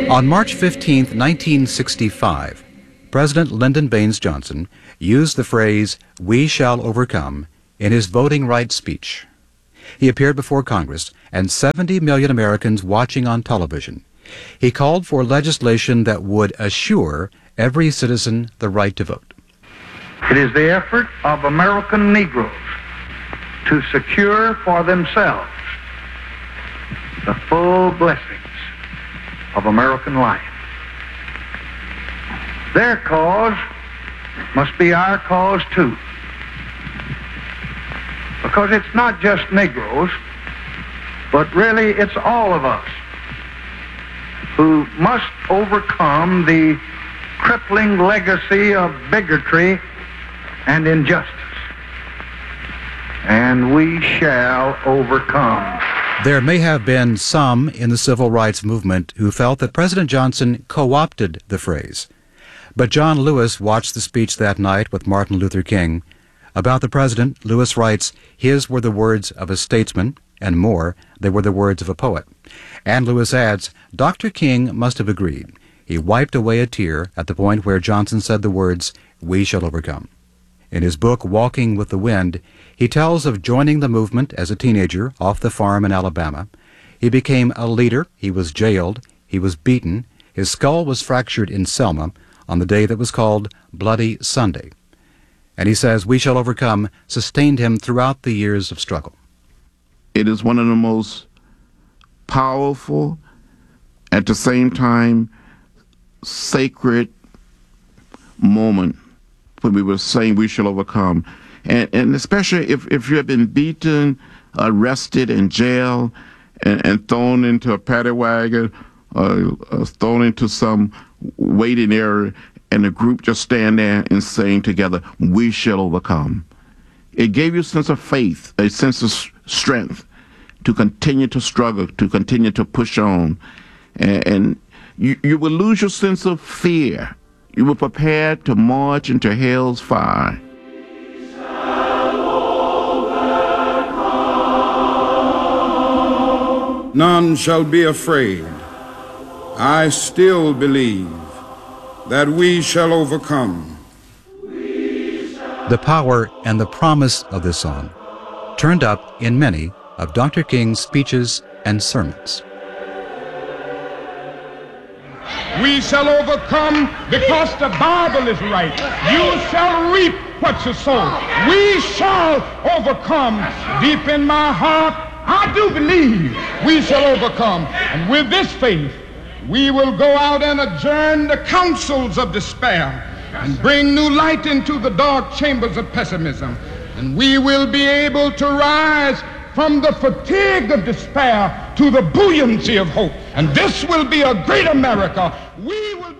On March 15, 1965, President Lyndon Baines Johnson used the phrase, "We shall overcome," in his voting rights speech. He appeared before Congress and 70 million Americans watching on television. He called for legislation that would assure every citizen the right to vote. It is the effort of American Negroes to secure for themselves the full blessings of American life. Their cause must be our cause too. Because it's not just Negroes, but really it's all of us who must overcome the crippling legacy of bigotry and injustice. And we shall overcome. There may have been some in the civil rights movement who felt that President Johnson co-opted the phrase. But John Lewis watched the speech that night with Martin Luther King. About the president, Lewis writes, "His were the words of a statesman, and more, they were the words of a poet." And Lewis adds, Dr. King must have agreed. He wiped away a tear at the point where Johnson said the words, "We shall overcome." In his book, Walking with the Wind, he tells of joining the movement as a teenager off the farm in Alabama. He became a leader, he was jailed, he was beaten, his skull was fractured in Selma on the day that was called Bloody Sunday. And he says, "We shall overcome," sustained him throughout the years of struggle. It is one of the most powerful, at the same time, sacred moment when we were saying we shall overcome. And especially if you have been beaten, arrested, in jail, and thrown into a paddy wagon, thrown into some waiting area, and the group just stand there and saying together, "We shall overcome." It gave you a sense of faith, a sense of strength to continue to struggle, to continue to push on. And you will lose your sense of fear. You were prepared to march into hell's fire. None shall be afraid. I still believe that we shall overcome. The power and the promise of this song turned up in many of Dr. King's speeches and sermons. We shall overcome because the Bible is right. You shall reap what you sow. We shall overcome. Deep in my heart, I do believe we shall overcome. And with this faith, we will go out and adjourn the councils of despair and bring new light into the dark chambers of pessimism. And we will be able to rise from the fatigue of despair to the buoyancy of hope. And this will be a great America. We will